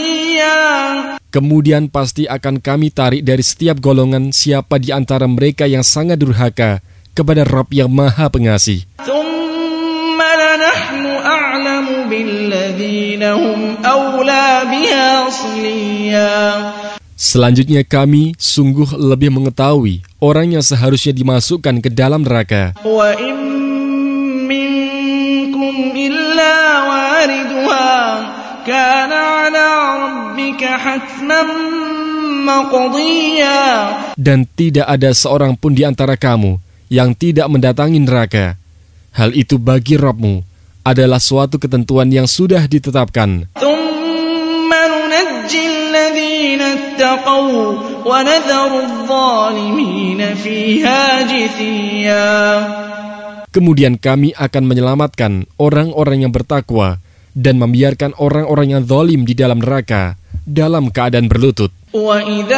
جِثِيًّا. Kemudian pasti akan kami tarik dari setiap golongan siapa di antara mereka yang sangat durhaka kepada Rabb yang Maha Pengasih. ثُمَّ لَنَحْنُ أَعْلَمُ بِالَّذِينَ هُمْ أَوْلَى بِهَا صِلِيًّا. Selanjutnya kami sungguh lebih mengetahui orang yang seharusnya dimasukkan ke dalam neraka. وَإِن مِّنكُمْ إِلَّا وَارِدُهَا كَانَ عَلَى رَبِّكَ حَتْمًا مَّقْضِيًّا. Dan tidak ada seorang pun di antara kamu yang tidak mendatangi neraka. Hal itu bagi Rabb-mu adalah suatu ketentuan yang sudah ditetapkan. ثُمَّ نُنَجِّي الَّذِينَ اتَّقَوْا وَنَذَرُ الظَّالِمِينَ فِيهَا جِثِيًّا. Kemudian kami akan menyelamatkan orang-orang yang bertakwa dan membiarkan orang-orang yang zalim di dalam neraka dalam keadaan berlutut. وَإِذَا